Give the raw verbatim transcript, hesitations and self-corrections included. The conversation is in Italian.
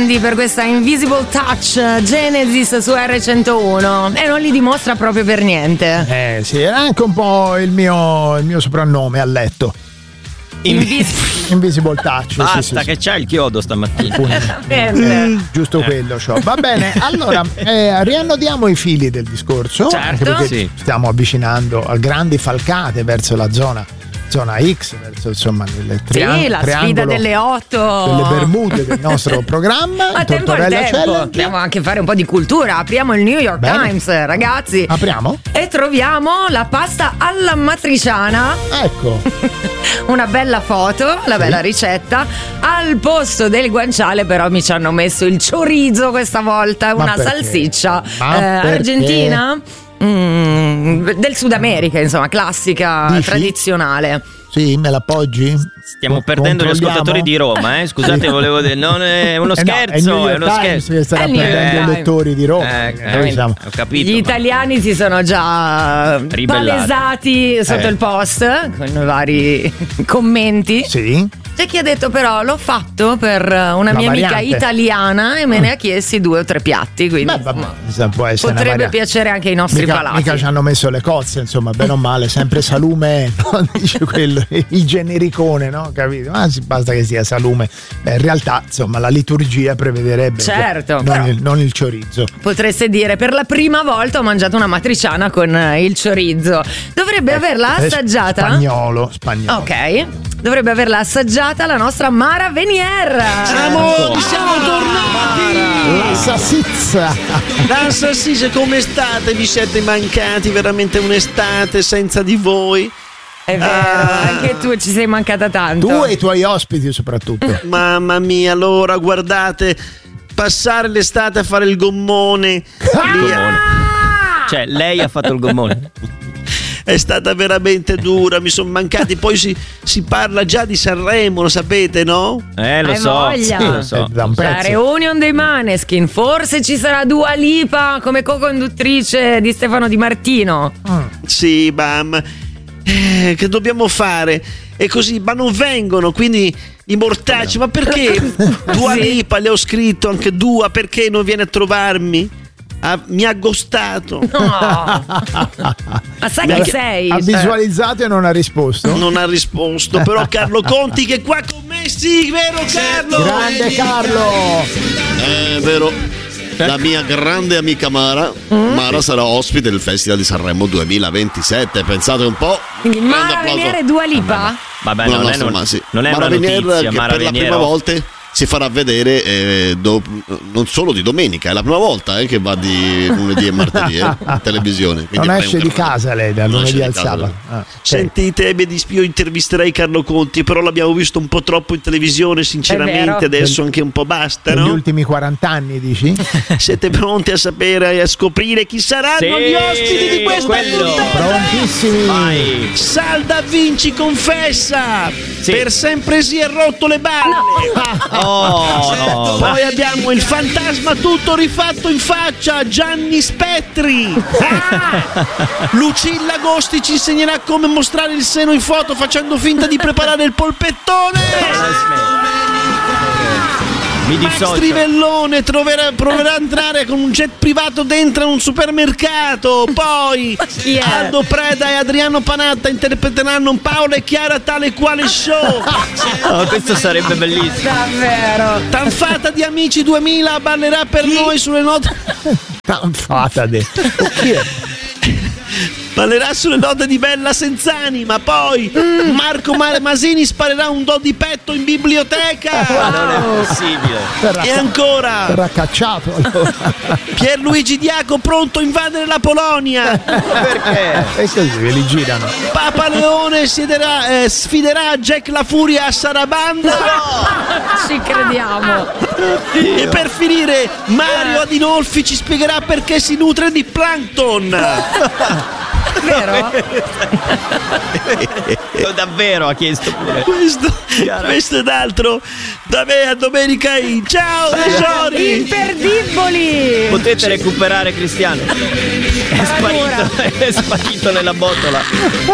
quindi per questa Invisible Touch Genesis su erre centouno e non li dimostra proprio per niente. Eh sì, era anche un po' il mio, il mio soprannome a letto. Invis- Invisible Touch. Basta sì, sì, che sì. c'è il chiodo stamattina. Mm, giusto quello c'ho. Va bene, allora eh, riannodiamo i fili del discorso, certo, anche perché sì. stiamo avvicinando a grandi falcate verso la zona zona X, verso insomma il triang- sì, la sfida triangolo delle otto delle Bermude del nostro programma. a tempo al Tortorella tempo Challenge. dobbiamo anche fare un po' di cultura. Apriamo il New York Bene. Times, ragazzi, Apriamo? e troviamo la pasta alla matriciana. Ecco. Una bella foto, la bella ricetta. Al posto del guanciale però mi ci hanno messo il chorizo questa volta, Ma una perché? salsiccia Ma eh, perché? argentina, mm, del Sud America, insomma, classica, Dici? tradizionale. Sì, me l'appoggi? Stiamo perdendo gli Controlliamo? ascoltatori di Roma, eh? Scusate, volevo dire, non è uno Eh no, è il scherzo, New è York uno Times scherzo. che starà È il New York perdendo i Times. lettori di Roma. Eh, Noi eh, siamo- ho capito. Gli ma- italiani si sono già Ribellati. palesati sotto Eh. il post con i vari commenti. Sì. C'è chi ha detto però l'ho fatto per una La mia amica variante. italiana e me ne ha chiesti due o tre piatti, quindi Beh, vabbè, insomma, può essere una potrebbe variante. piacere anche ai nostri Mica, palati. mica ci hanno messo le cozze, insomma, bene o male, sempre salume, no? Dice quello, il genericone, no? Capito? Ah, sì, basta che sia salume. Beh, in realtà, insomma, la liturgia prevederebbe Certo, non, però- il, non il chorizo. Potreste dire per la prima volta ho mangiato una matriciana con eh, il chorizo. Dovrebbe averla È assaggiata. Spagnolo, spagnolo. Ok, dovrebbe averla assaggiata la nostra Mara Venier. Amori, siamo tornati! La salsiccia. La salsiccia, come state? Vi siete mancati veramente un'estate senza di voi? È vero, Ah. anche tu ci sei mancata tanto. Tu e i tuoi ospiti soprattutto. Mamma mia, allora guardate, passare l'estate a fare il gommone lì Gommone. Cioè, lei ha fatto il gommone. è stata veramente dura, mi sono mancati. Poi si, si parla già di Sanremo, lo sapete, no? Eh, lo Hai so. voglia. Sì, lo so. Eh, da un La pezzo. reunion dei Maneskin, forse ci sarà Dua Lipa come co-conduttrice di Stefano Di Martino. Sì, bam. Eh, che dobbiamo fare? E così, ma non vengono, quindi i mortacci, ma perché? Dua Sì. Lipa, le ho scritto anche Dua, perché non viene a trovarmi? Ah, mi ha ghostato. No. Ma sai chi sei? Ha Cioè, visualizzato e non ha risposto. Non ha risposto, però Carlo Conti che è qua con me, sì, vero Carlo? Grande Carlo. È vero. La mia grande amica Mara Mara sarà ospite del Festival di Sanremo duemilaventisette. Pensate un po'. Quindi Grande Mara applauso. Venier e Dua Lipa? Vabbè, Una non è, nostra non, ma- sì. non è Mara una Venier, notizia, che Mara per la Venier. prima volta si farà vedere eh, do- non solo di domenica, è la prima volta eh, che va di lunedì e martedì eh, in televisione. Quindi Non fai esce un di grande- casa lei dal Non lunedì esce al di casa, sabato. Ah, ok. Sentite, mi dispiace, io intervisterei Carlo Conti, però l'abbiamo visto un po' troppo in televisione, È sinceramente, vero. adesso anche un po' basta, Negli no? ultimi quaranta anni, dici? Siete pronti a sapere e a scoprire chi saranno Sì, gli ospiti di questa quello. puntata? Prontissimi. Vai. Salda Vinci confessa, Sì. per sempre si è rotto le balle. Oh, no. Poi abbiamo il fantasma tutto rifatto in faccia, Gianni Spettri. Ah! Lucilla Agosti ci insegnerà come mostrare il seno in foto facendo finta di preparare il polpettone. Mi Max dissocio. Trivellone troverà- proverà a entrare con un jet privato dentro un supermercato. Poi chi è? Aldo Preda e Adriano Panatta interpreteranno Paola e Chiara tale quale show. Oh, questo sarebbe bellissimo. Davvero. Tanfata di Amici duemila ballerà per noi sulle note. Tanfata de. Oh, chi è? Ballerà sulle note di Bella Senzanima. Poi Marco Mare Masini sparerà un do di petto in biblioteca. Ma non è possibile. Verrà, E ancora verrà cacciato. Allora. Pierluigi Diaco pronto a invadere la Polonia. Perché? E così ve li girano. Papa Leone siederà, eh, sfiderà Jack la Furia a Sarabanda. Ci crediamo. E per finire Mario Adinolfi ci spiegherà perché si nutre di plankton. Vero? Davvero ha chiesto pure. Questo, questo ed altro da me a Domenica In. Ciao tesori. Imperdibili. Potete recuperare Cristiano. È sparito, è sparito nella botola.